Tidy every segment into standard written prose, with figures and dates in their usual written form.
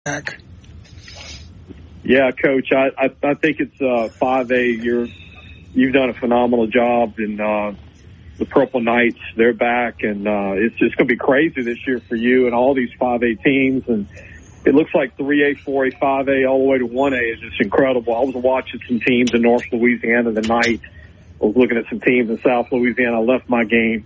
back. Yeah, Coach, I think it's 5A. You've done a phenomenal job, and the Purple Knights, they're back, and it's just going to be crazy this year for you and all these 5A teams. And it looks like 3A, 4A, 5A, all the way to 1A is just incredible. I was watching some teams in North Louisiana tonight. I was looking at some teams in South Louisiana. I left my game.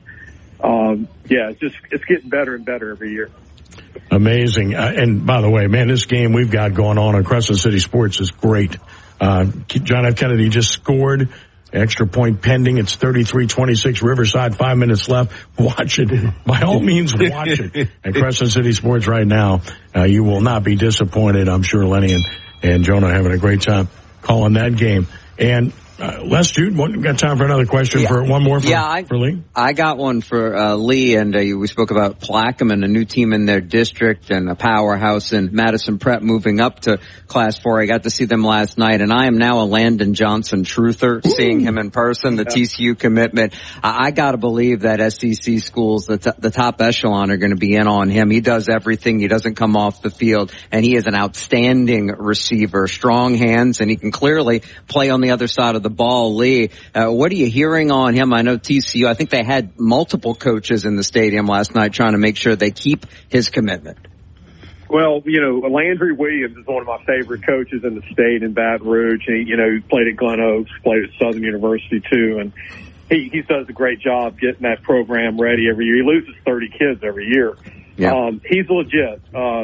It's getting better and better every year. Amazing. And by the way, man, this game we've got going on Crescent City Sports is great. John F. Kennedy just scored. Extra point pending. It's 33-26 Riverside, 5 minutes left. Watch it. By all means, watch it at Crescent City Sports right now. You will not be disappointed. I'm sure Lenny and Jonah are having a great time calling that game. And Les, Jude, got time for another question for one more for Lee? I got one for Lee, and we spoke about Plaquemine, a new team in their district and a powerhouse in Madison Prep moving up to Class 4. I got to see them last night, and I am now a Landon Johnson truther, seeing him in person, the TCU commitment. I got to believe that SEC schools, the top echelon, are going to be in on him. He does everything. He doesn't come off the field, and he is an outstanding receiver, strong hands, and he can clearly play on the other side of the ball. Lee, what are you hearing on him? I know TCU, I think they had multiple coaches in the stadium last night trying to make sure they keep his commitment. Well, Landry Williams is one of my favorite coaches in the state in Baton Rouge. He played at Glen Oaks, played at Southern University too, and he does a great job getting that program ready every year. He loses 30 kids every year. Yeah. He's legit.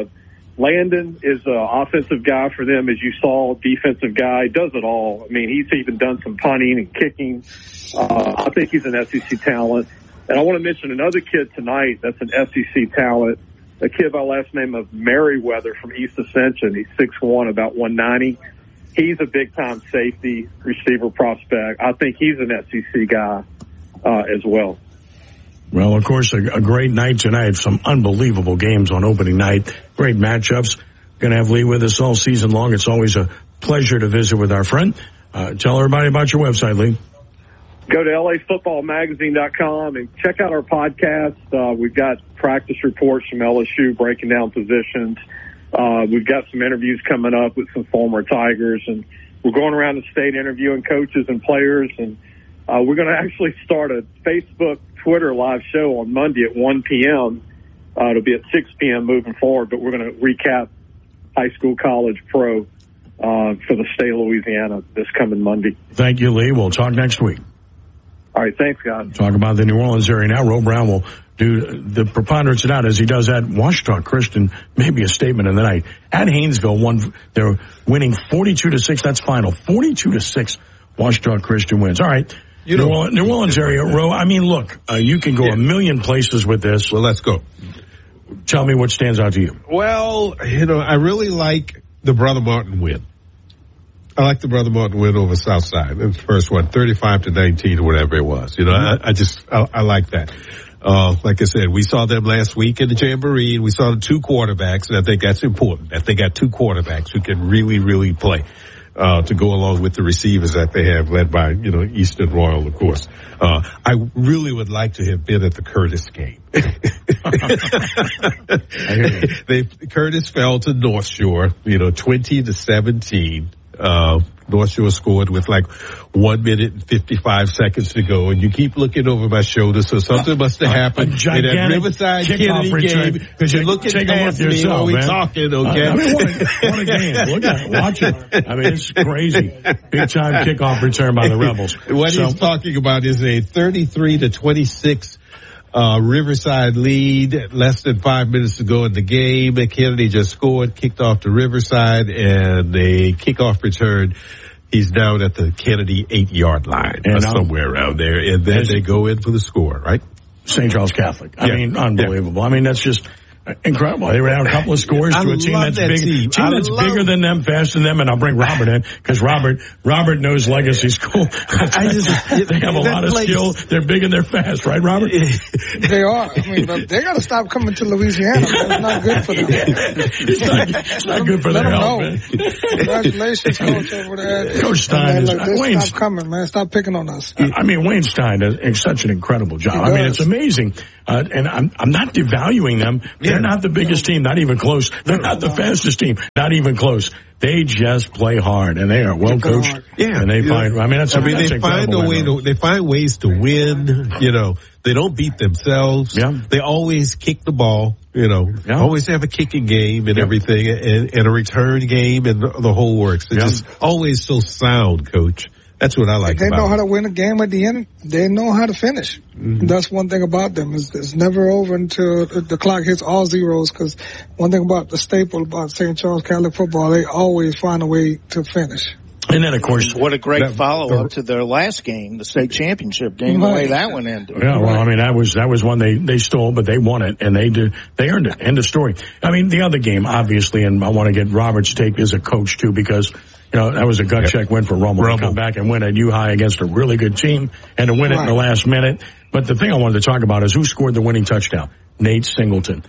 Landon is an offensive guy for them, as you saw, defensive guy, does it all. I mean, he's even done some punting and kicking. I think he's an SEC talent. And I want to mention another kid tonight that's an SEC talent, a kid by last name of Merriweather from East Ascension. He's 6'1", about 190. He's a big-time safety receiver prospect. I think he's an SEC guy as well. Well, of course, a great night tonight. Some unbelievable games on opening night. Great matchups. Going to have Lee with us all season long. It's always a pleasure to visit with our friend. Tell everybody about your website, Lee. Go to lafootballmagazine.com and check out our podcast. We've got practice reports from LSU breaking down positions. We've got some interviews coming up with some former Tigers, and we're going around the state interviewing coaches and players, and we're going to actually start a Facebook Twitter live show on Monday at 1 p.m. It'll be at 6 p.m. moving forward, but we're going to recap high school, college, pro for the state of Louisiana this coming Monday. Thank you, Lee. We'll talk next week. All right, thanks, guys. Talk about the New Orleans area now. Ro Brown will do the preponderance of that as he does at Washita Christian. Maybe a statement of the night. At Haynesville, they're winning 42-6. That's final. 42-6. Washita Christian wins. All right. New Orleans area, Ro, I mean, look, you can go a million places with this. Well, let's go. Tell me what stands out to you. Well, I really like the Brother Martin win. I like the Brother Martin win over Southside. It was the first one, 35-19 or whatever it was. I like that. Like I said, we saw them last week in the Jamboree, and we saw the two quarterbacks, and I think that's important, that they got two quarterbacks who can really, really play. To go along with the receivers that they have, led by, Eastern Royal, of course. I really would like to have been at the Curtis game. Curtis fell to North Shore, 20-17. North Shore scored with 1 minute and 55 seconds to go, and you keep looking over my shoulder, so something must have happened in that Riverside Kennedy game, because you're looking past me while we're talking, okay? What a game. Look at it. Watch it. I mean, it's crazy. Big time kickoff return by the Rebels. What he's talking about is a 33-26 Riverside lead, less than 5 minutes to go in the game. Kennedy just scored, kicked off to Riverside, and a kickoff return. He's down at the Kennedy 8-yard line, or somewhere around there, and then they go in for the score, right? St. Charles Catholic. I mean, unbelievable. I mean, that's just incredible. They ran a couple of scores to a team that's bigger than them, faster than them, and I'll bring Robert in because Robert knows Legacy School. They have a lot of skill. They're big and they're fast, right, Robert? They are. I mean, they got to stop coming to Louisiana. It's not good for them. It's not good for their health, man. Congratulations, Coach, over there. Coach Stein is stop coming, man. Stop picking on us. I mean, Wayne Stein does such an incredible job. I mean, it's amazing. And I'm not devaluing them. They're not the biggest team, not even close. They're not the fastest team, not even close. They just play hard, and they are well coached. Yeah, and they find. I mean, they find a way to. They find ways to win. You know, they don't beat themselves. Yeah. They always kick the ball. You know, always have a kicking game and everything, and a return game, and the whole works. It's just always so sound, Coach. That's what I like about it. They know how to win a game at the end. They know how to finish. Mm-hmm. That's one thing about them. It's never over until the clock hits all zeros, because one thing about the staple about St. Charles Catholic football, they always find a way to finish. And then, of course, what a great follow-up to their last game, the state championship game, the way that one ended. Yeah, well, I mean, that was one they stole, but they won it, and they earned it. End of story. I mean, the other game, obviously, and I want to get Robert's take as a coach, too, because, you know, that was a gut check win for Rummel to come back and win at U-High against a really good team and to win it in the last minute. But the thing I wanted to talk about is who scored the winning touchdown. Nate Singleton.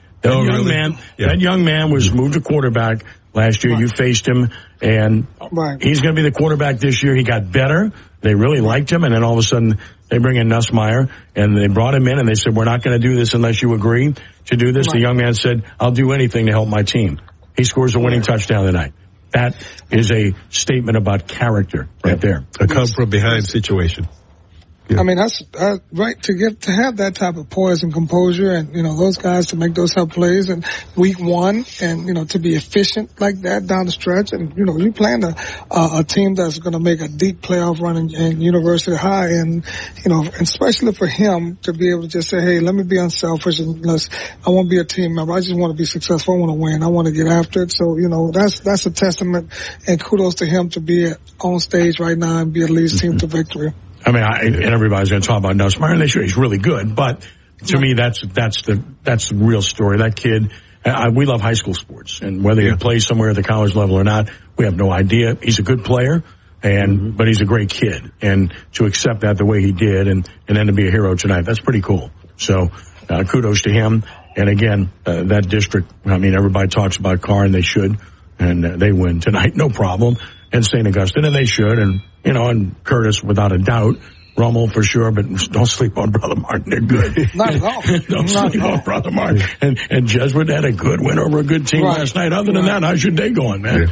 That young man was moved to quarterback last year. You faced him, and he's going to be the quarterback this year. He got better. They really liked him, and then all of a sudden they bring in Nussmeier, and they brought him in, and they said, we're not going to do this unless you agree to do this. The young man said, I'll do anything to help my team. He scores the winning touchdown tonight. That is a statement about character right there. A come from behind situation. Yeah. I mean, that's right, to have that type of poise and composure, and, you know, those guys to make those tough plays in week one, and, you know, to be efficient like that down the stretch. And, you know, you playing a team that's going to make a deep playoff run in University High, and, you know, especially for him to be able to just say, hey, let me be unselfish, and I want to be a team member. I just want to be successful. I want to win. I want to get after it. So, you know, that's a testament, and kudos to him to be on stage right now and be a lead team to victory. I mean, and everybody's going to talk about Nussmeier, and they should. He's really good, but to me, that's the real story. That kid, we love high school sports, and whether he plays somewhere at the college level or not, we have no idea. He's a good player, but he's a great kid, and to accept that the way he did, and then to be a hero tonight, that's pretty cool. So, kudos to him. And again, that district, I mean, everybody talks about Carr, and they should, and they win tonight, no problem. And St. Augustine, and they should, and, you know, and Curtis without a doubt, Rummel for sure, but don't sleep on Brother Martin. They're good. Not at all. Don't sleep on Brother Martin. And Jesuit had a good win over a good team last night. Other than that, how's your day going, man?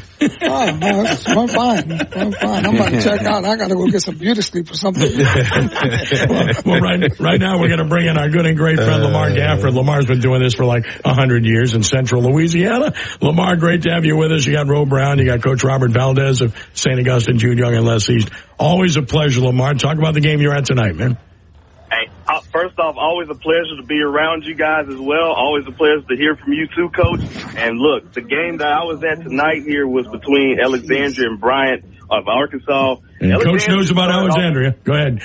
I'm fine. I'm about to check out. I got to go get some beauty sleep or something. well, right now we're going to bring in our good and great friend Lamar Gafford. Lamar's been doing this for like 100 years in Central Louisiana. Lamar, great to have you with us. You got Ro Brown. You got Coach Robert Valdez of St. Augustine, Jude Young, and Les East. Always a pleasure, Lamar. Talk about the game you're at tonight, man. Hey, first off, always a pleasure to be around you guys as well. Always a pleasure to hear from you too, Coach. And look, the game that I was at tonight here was between Alexandria and Bryant of Arkansas. And Coach knows about Alexandria. Go ahead,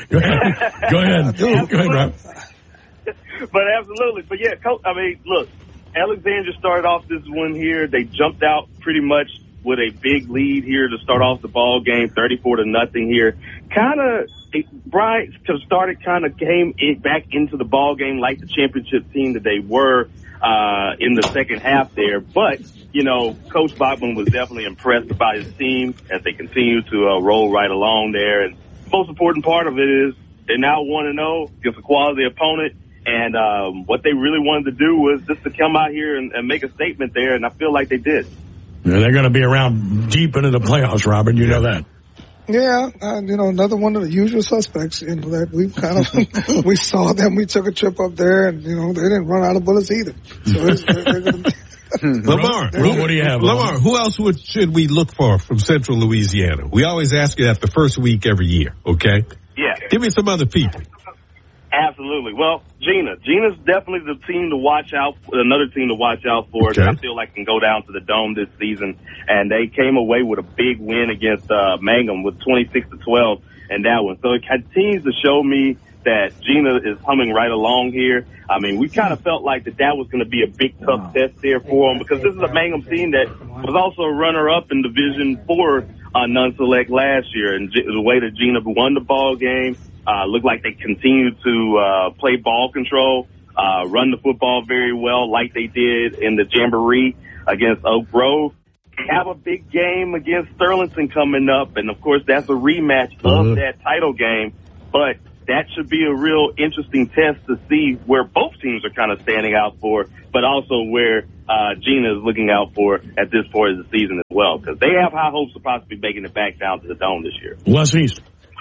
Rob. But absolutely. But yeah, Coach, I mean, look, Alexandria started off this one here. They jumped out pretty much with a big lead here to start off the ball game, 34-0 here. Bryant came back into the ball game like the championship team that they were in the second half there. But, you know, Coach Bachman was definitely impressed about his team as they continue to roll right along there. And the most important part of it is they're now 1-0 against a quality opponent. And what they really wanted to do was just to come out here and make a statement there, and I feel like they did. Yeah, they're going to be around deep into the playoffs, Robert. You know that. Yeah, you know, another one of the usual suspects, you know, that we kind of, we saw them, we took a trip up there, and, you know, they didn't run out of bullets either. So they're going to be. Lamar, what do you have? Lamar, who else should we look for from Central Louisiana? We always ask you that the first week every year, okay? Yeah. Give me some other people. Absolutely. Well, Gina's definitely the team to watch out for, another team to watch out for. Okay. I feel like can go down to the Dome this season. And they came away with a big win against Mangum with 26-12 in that one. So it continues to show me that Gina is humming right along here. I mean, we kind of felt like that was going to be a big tough test there for them, because this is a Mangum team that was also a runner-up in Division 4 non-select last year. And the way that Gina won the ball game, looked like they continued to play ball control, run the football very well like they did in the Jamboree against Oak Grove. They have a big game against Sterlington coming up, and, of course, that's a rematch of that title game. But that should be a real interesting test to see where both teams are kind of standing out for, but also where Gina is looking out for at this point of the season as well, because they have high hopes of possibly making it back down to the Dome this year. West East.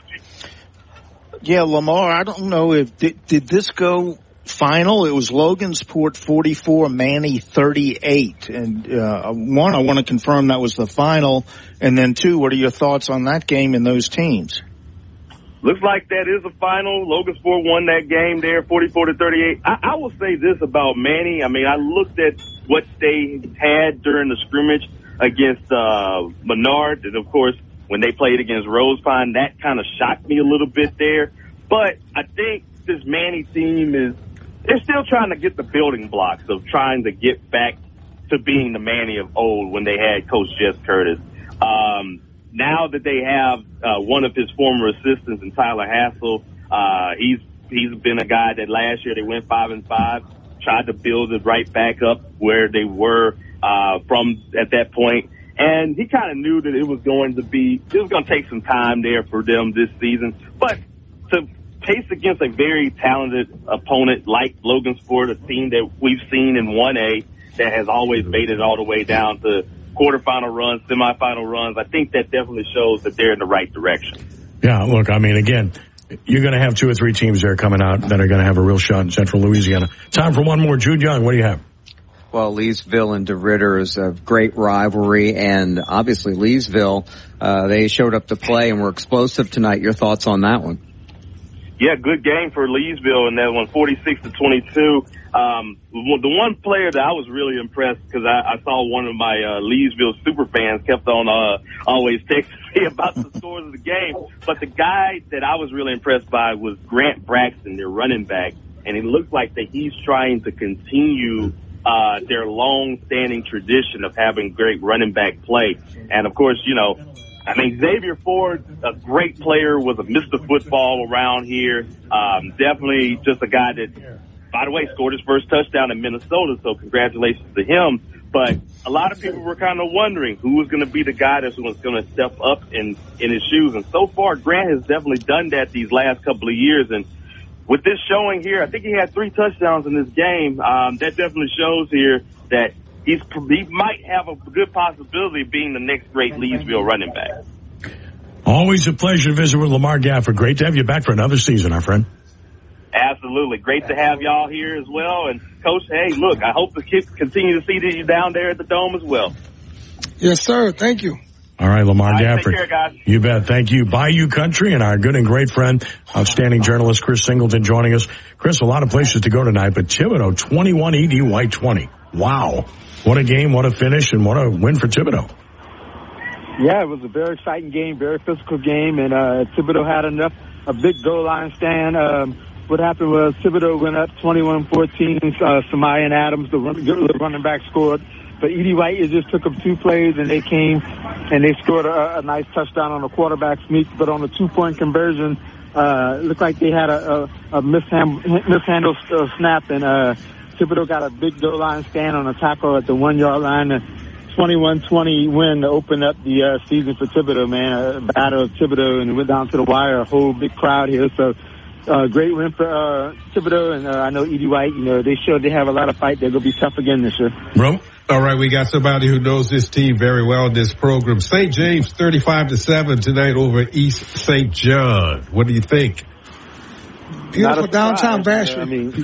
Yeah, Lamar, I don't know if did this go final? It was Logansport 44, Manny 38. And one, I want to confirm that was the final. And then two, what are your thoughts on that game and those teams? Looks like that is the final. Logansport won that game there, 44-38. I will say this about Manny. I mean, I looked at what they had during the scrimmage against Menard, and of course, when they played against Rose Pine, that kind of shocked me a little bit there. But I think this Manny team they're still trying to get the building blocks of trying to get back to being the Manny of old when they had Coach Jess Curtis. Now that they have one of his former assistants in Tyler Hassel, he's been a guy that last year they went 5-5, tried to build it right back up where they were from at that point. And he kind of knew that it was going to take some time there for them this season. But to face against a very talented opponent like Logansport, a team that we've seen in 1A that has always made it all the way down to quarterfinal runs, semifinal runs, I think that definitely shows that they're in the right direction. Yeah, look, I mean, again, you're going to have 2 or 3 teams there coming out that are going to have a real shot in Central Louisiana. Time for one more. Jude Young, what do you have? Well, Leesville and DeRidder is a great rivalry, and obviously Leesville, they showed up to play and were explosive tonight. Your thoughts on that one? Yeah, good game for Leesville in that one, 46-22. The one player that I was really impressed, because I saw one of my Leesville super fans kept on always texting me about the scores of the game, but the guy that I was really impressed by was Grant Braxton, their running back, and it looks like that he's trying to continue their long-standing tradition of having great running back play. And, of course, you know, I mean, Xavier Ford, a great player, was a Mr. Football around here. Definitely just a guy that, by the way, scored his first touchdown in Minnesota, so congratulations to him. But a lot of people were kind of wondering who was going to be the guy that was going to step up in his shoes. And so far, Grant has definitely done that these last couple of years. And with this showing here, I think he had 3 touchdowns in this game. That definitely shows here that he might have a good possibility of being the next great Leesville running back. Always a pleasure to visit with Lamar Gafford. Great to have you back for another season, our friend. Absolutely. Great to have y'all here as well. And, Coach, hey, look, I hope to continue to see you down there at the Dome as well. Yes, sir. Thank you. All right, Lamar Gafford. Take care, guys. You bet. Thank you. Bayou Country and our good and great friend, outstanding journalist Chris Singleton joining us. Chris, a lot of places to go tonight, but Thibodaux 21, ED White 20. Wow. What a game, what a finish, and what a win for Thibodaux. Yeah, it was a very exciting game, very physical game, and Thibodaux had a big goal line stand. What happened was Thibodaux went up 21-14. Samayan Adams, the running back, scored. But Edie White, it just took them 2 plays, and they came and they scored a nice touchdown on the quarterback sneak. But on the 2-point conversion, it looked like they had a mishandled snap, and Thibodaux got a big goal line stand on a tackle at the 1-yard line. 21-20 win to open up the season for Thibodaux, man. A battle of Thibodaux, and it went down to the wire. A whole big crowd here. So great win for Thibodaux, and I know Edie White, you know, they showed they have a lot of fight. They're going to be tough again this year. Bro. All right, we got somebody who knows this team very well in this program. St. James 35-7 tonight over East St. John. What do you think? Beautiful downtown Bastrop. I mean,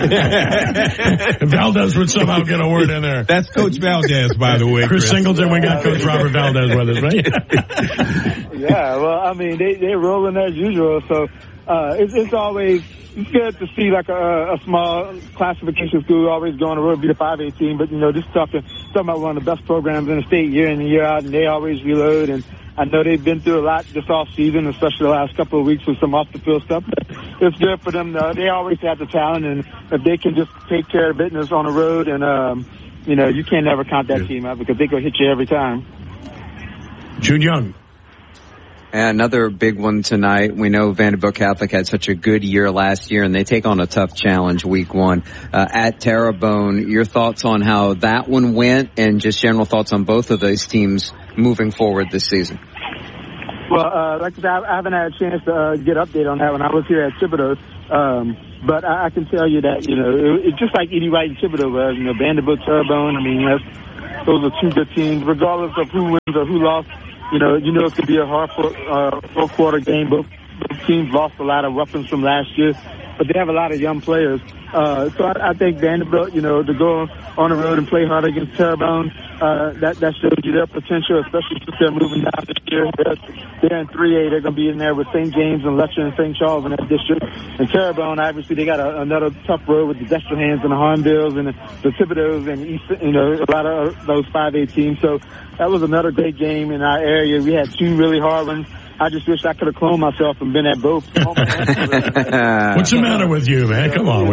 Valdez would somehow get a word in there. That's Coach Valdez, by the way. Chris Singleton, we got Coach Robert Valdez with us, right? Yeah, well, I mean, they're rolling as usual, so it's always good to see like a small classification school always go on the road, beat a 5A team, but, you know, this talking about one of the best programs in the state year in and year out, and they always reload, and I know they've been through a lot this off season, especially the last couple of weeks with some off the field stuff. But it's good for them. They always have the talent, and if they can just take care of business on the road, and you know, you can't never count that team out because they go hit you every time. Jude Young. Another big one tonight. We know Vanderbilt Catholic had such a good year last year, and they take on a tough challenge week 1 at Terrebonne. Your thoughts on how that one went, and just general thoughts on both of those teams moving forward this season? Well, like I said, I haven't had a chance to get update on that when I was here at Thibodeau. But I can tell you that, it's just like Eddie Wright and Thibodeau was, Vanderbilt, Terrebonne. I mean, those are two good teams, regardless of who wins or who lost. It could be a hard fourth quarter game. Both teams lost a lot of weapons from last year, but they have a lot of young players. So I think Vanderbilt, to go on the road and play hard against Terrebonne, that shows you their potential, especially since they're moving down this year. They're in 3A. They're going to be in there with St. James and Letcher and St. Charles in that district. And Terrebonne, obviously, they got another tough road with the Dexterhans and the Hornbills and the Thibodeaus and a lot of those 5A teams. So that was another great game in our area. We had two really hard ones. I just wish I could have cloned myself and been at both. What's the matter with you, man? Come on.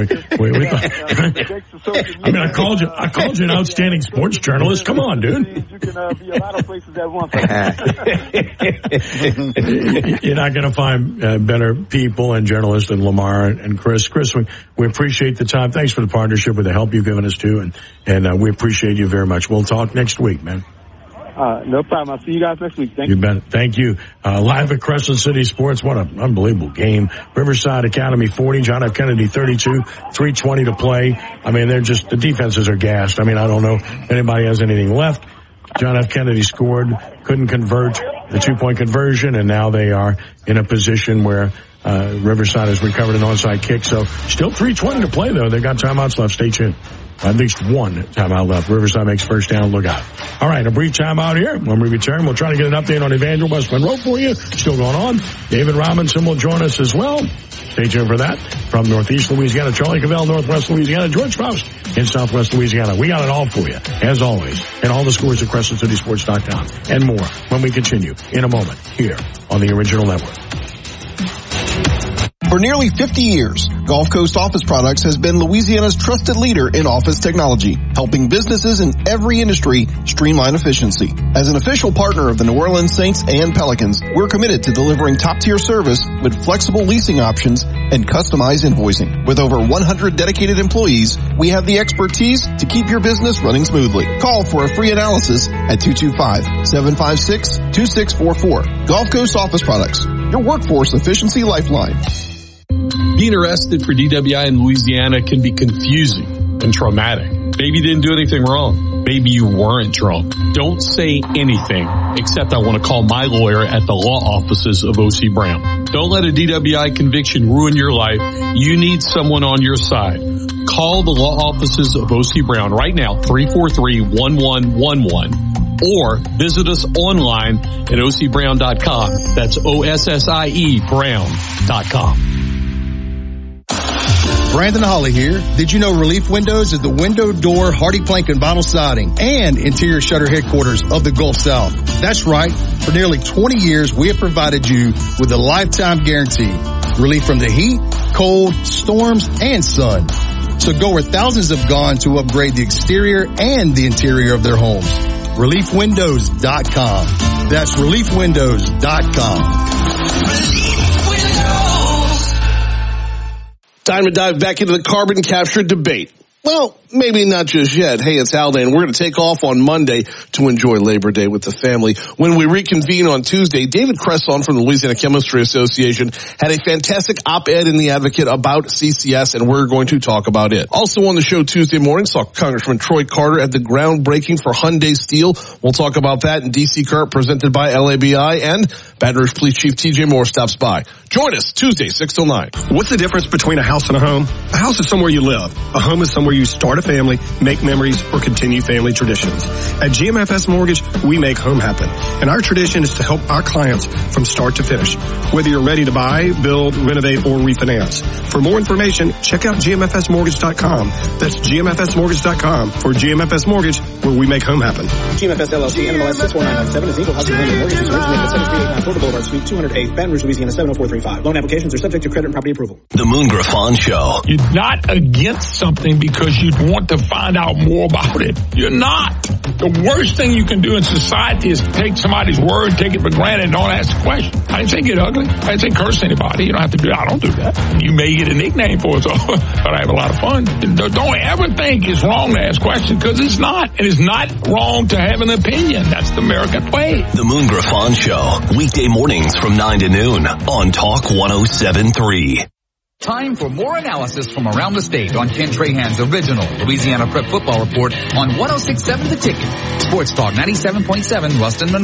I called you an outstanding sports journalist. Come on, dude. You can be a lot of places at once. You're not going to find better people and journalists than Lamar and Chris. Chris, we appreciate the time. Thanks for the partnership, with the help you've given us too, and we appreciate you very much. We'll talk next week, man. No problem. I'll see you guys next week. Thank you. You bet. Thank you. Live at Crescent City Sports. What an unbelievable game. Riverside Academy 40, John F. Kennedy 32, 3:20 to play. I mean, the defenses are gassed. I mean, I don't know if anybody has anything left. John F. Kennedy scored, couldn't convert the 2-point conversion, and now they are in a position where Riverside has recovered an onside kick. So still 3:20 to play, though. They've got timeouts left. Stay tuned. At least one timeout left. Riverside makes first down. Look out. All right, a brief timeout here. When we return, we'll try to get an update on Evangel West Monroe for you. Still going on. David Robinson will join us as well. Stay tuned for that. From Northeast Louisiana, Charlie Cavell, Northwest Louisiana, George Faust in Southwest Louisiana. We got it all for you, as always. And all the scores at CrescentCitySports.com and more when we continue in a moment here on the Original Network. For nearly 50 years, Gulf Coast Office Products has been Louisiana's trusted leader in office technology, helping businesses in every industry streamline efficiency. As an official partner of the New Orleans Saints and Pelicans, we're committed to delivering top-tier service with flexible leasing options and customized invoicing. With over 100 dedicated employees, we have the expertise to keep your business running smoothly. Call for a free analysis at 225-756-2644. Gulf Coast Office Products, your workforce efficiency lifeline. Being arrested for DWI in Louisiana can be confusing and traumatic. Maybe you didn't do anything wrong. Maybe you weren't drunk. Don't say anything except I want to call my lawyer at the law offices of O.C. Brown. Don't let a DWI conviction ruin your life. You need someone on your side. Call the law offices of O.C. Brown right now, 343-1111. Or visit us online at OCBrown.com. That's OSSIE Brown.com. Brandon Holly here. Did you know Relief Windows is the window, door, hardy plank, and vinyl siding and interior shutter headquarters of the Gulf South? That's right. For nearly 20 years, we have provided you with a lifetime guarantee. Relief from the heat, cold, storms, and sun. So go where thousands have gone to upgrade the exterior and the interior of their homes. ReliefWindows.com. That's ReliefWindows.com. Time to dive back into the carbon capture debate. Well, maybe not just yet. Hey, it's Haldane. We're going to take off on Monday to enjoy Labor Day with the family. When we reconvene on Tuesday, David Cresson from the Louisiana Chemistry Association had a fantastic op-ed in The Advocate about CCS, and we're going to talk about it. Also on the show Tuesday morning, saw Congressman Troy Carter at the groundbreaking for Hyundai Steel. We'll talk about that in DC Cart presented by LABI, and Baton Rouge Police Chief TJ Moore stops by. Join us Tuesday, 6 till 9. What's the difference between a house and a home? A house is somewhere you live. A home is somewhere you start a family, make memories, or continue family traditions. At GMFS Mortgage, we make home happen. And our tradition is to help our clients from start to finish. Whether you're ready to buy, build, renovate, or refinance. For more information, check out GMFSmortgage.com. That's GMFSmortgage.com for GMFS Mortgage, where we make home happen. GMFS LLC, NMLS 64997 is equal housing lender. Mortgage is originated at 7389 Florida Boulevard, Suite 208, Baton Rouge, Louisiana 70435. Loan applications are subject to credit and property approval. The Moon Griffon Show. You're not against something because you want to find out more about it. You're not. The worst thing you can do in society is take somebody's word, take it for granted, and don't ask a question. I didn't say get ugly. I didn't say curse anybody. You don't have to do that. I don't do that. You may get a nickname for it, but I have a lot of fun. Don't ever think it's wrong to ask questions, because it's not. And it's not wrong to have an opinion. That's the American way. The Moon Griffon Show. Weekday weekday mornings from 9 to noon on Talk 107.3. Time for more analysis from around the state on Ken Trahan's original Louisiana Prep Football Report on 106.7 The Ticket. Sports Talk 97.7 Ruston, Monroe.